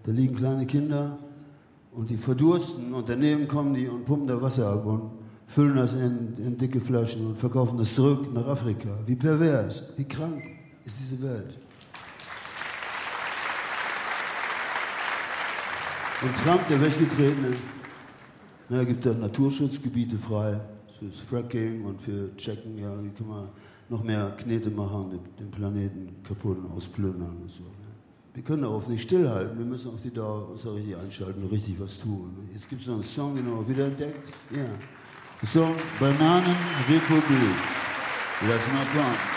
Da liegen kleine Kinder und die verdursten und daneben kommen die und pumpen da Wasser ab und füllen das in dicke Flaschen und verkaufen das zurück nach Afrika. Wie pervers, wie krank ist diese Welt. Und Trump, der Weggetretene, gibt da Naturschutzgebiete frei fürs Fracking und für Checken, ja, wie kann man noch mehr Knete machen, den Planeten kaputt und ausplündern und so. Wir können darauf nicht stillhalten, wir müssen auch die Dauer richtig einschalten und richtig was tun. Jetzt gibt es noch einen Song, den wir wiederentdeckt. Ja. Der Song Bananenrepublik. Lass mal kommen.